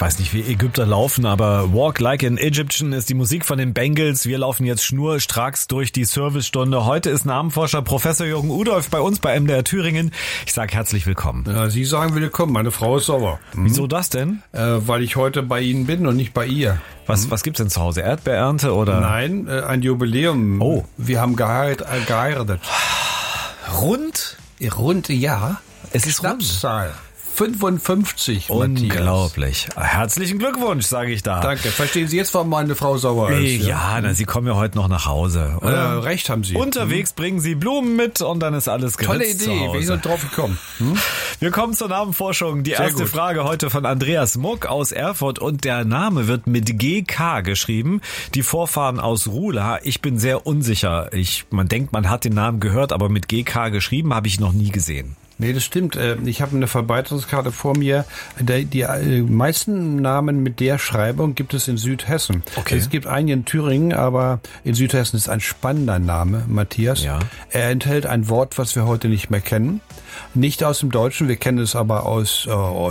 weiß nicht, wie Ägypter laufen, aber Walk Like an Egyptian ist die Musik von den Bengals. Wir laufen jetzt schnurstracks durch die Servicestunde. Heute ist Namenforscher Professor Jürgen Udolph bei uns bei MDR Thüringen. Ich sage herzlich willkommen. Ja, Sie sagen willkommen, meine Frau ist sauer. Wieso das denn? Weil ich heute bei Ihnen bin und nicht bei ihr. Was gibt's denn zu Hause? Erdbeerernte oder? Nein, ein Jubiläum. Oh. Wir haben geheiratet. Rund? Rund, ja. Es ist rund. Schnapszahl. 55, Unglaublich. Matthias. Herzlichen Glückwunsch, sage ich da. Danke. Verstehen Sie jetzt, warum meine Frau sauer ist? Ja, Sie kommen ja heute noch nach Hause. Oder? Recht haben Sie. Unterwegs bringen Sie Blumen mit und dann ist alles geritzt. Tolle Idee, wir sind drauf gekommen. Wir kommen zur Namenforschung. Die erste Frage heute von Andreas Muck aus Erfurt und der Name wird mit GK geschrieben. Die Vorfahren aus Rula. Ich bin sehr unsicher. Man denkt, man hat den Namen gehört, aber mit GK geschrieben habe ich noch nie gesehen. Nee, das stimmt. Ich habe eine Verbreitungskarte vor mir. Die meisten Namen mit der Schreibung gibt es in Südhessen. Okay. Es gibt einen in Thüringen, aber in Südhessen ist ein spannender Name, Matthias. Ja. Er enthält ein Wort, was wir heute nicht mehr kennen. Nicht aus dem Deutschen, wir kennen es aber aus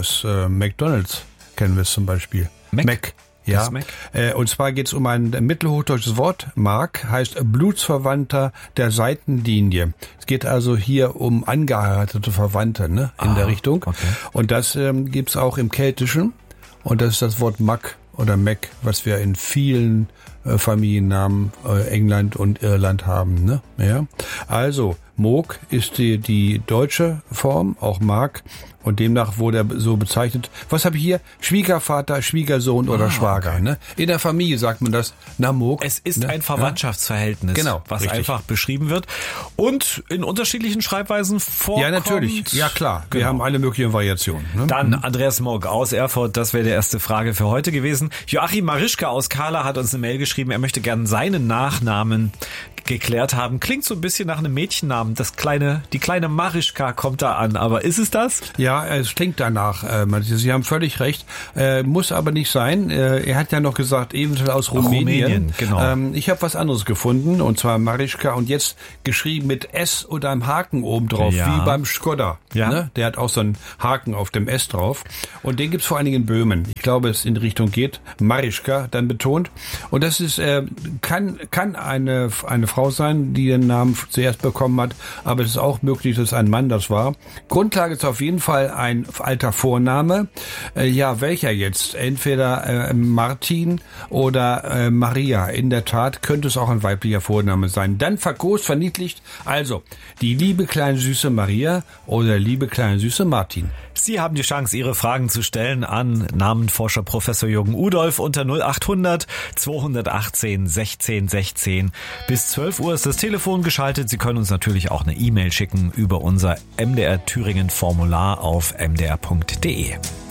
McDonald's. Kennen wir es zum Beispiel. Mac. Ja, und zwar geht es um ein mittelhochdeutsches Wort. Mark heißt Blutsverwandter der Seitenlinie. Es geht also hier um angeheiratete Verwandte, ne, in der Richtung. Okay. Und das gibt's auch im Keltischen. Und das ist das Wort Mac oder Mac, was wir in vielen Familiennamen England und Irland haben, ne? Ja. Also Moog ist die deutsche Form, auch Mark. Und demnach wurde er so bezeichnet. Was habe ich hier? Schwiegervater, Schwiegersohn oder Schwager. Okay. Ne? In der Familie sagt man das. Na, Moog. Es ist ein Verwandtschaftsverhältnis, genau, was richtig. einfach beschrieben wird und in unterschiedlichen Schreibweisen vorkommt. Ja, natürlich. Ja, klar. Wir haben alle möglichen Variationen. Ne? Dann Andreas Muck aus Erfurt. Das wäre die erste Frage für heute gewesen. Joachim Marischka aus Kahla hat uns eine Mail geschrieben. Er möchte gerne seinen Nachnamen geklärt haben. Klingt so ein bisschen nach einem Mädchennamen. Die kleine Marischka kommt da an. Aber ist es das? Ja, es klingt danach. Sie haben völlig recht. Muss aber nicht sein. Er hat ja noch gesagt, eventuell aus Rumänien. Genau. Ich habe was anderes gefunden, und zwar Marischka. Und jetzt geschrieben mit S oder einem Haken oben drauf, wie beim Skoda. Ja. Ne? Der hat auch so einen Haken auf dem S drauf. Und den gibt's vor allen Dingen in Böhmen. Ich glaube, es in die Richtung geht. Marischka, dann betont. Und das ist kann eine Frau sein, die den Namen zuerst bekommen hat. Aber es ist auch möglich, dass ein Mann das war. Grundlage ist auf jeden Fall ein alter Vorname. Welcher jetzt? Entweder Martin oder Maria. In der Tat könnte es auch ein weiblicher Vorname sein. Dann verkost, verniedlicht. Also, die liebe kleine süße Maria oder liebe kleine süße Martin. Sie haben die Chance, Ihre Fragen zu stellen an Namenforscher Professor Jürgen Udolph unter 0800 218 16 16. Bis 12 Uhr ist das Telefon geschaltet. Sie können uns natürlich auch eine E-Mail schicken über unser MDR Thüringen Formular auf mdr.de.